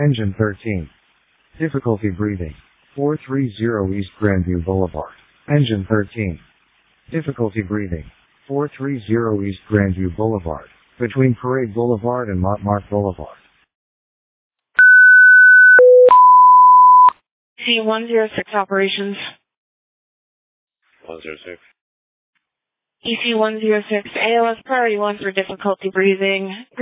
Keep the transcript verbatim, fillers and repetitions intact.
Engine thirteen. Difficulty breathing. four thirty East Grandview Boulevard. Engine thirteen. Difficulty breathing. four thirty East Grandview Boulevard. Between Parade Boulevard and Montmartre Boulevard. C one zero six operations. one zero six. E C one zero six, A L S priority one for difficulty breathing.